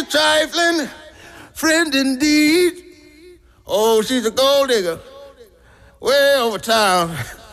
trifling friend indeed. Oh, she's a gold digger way over town.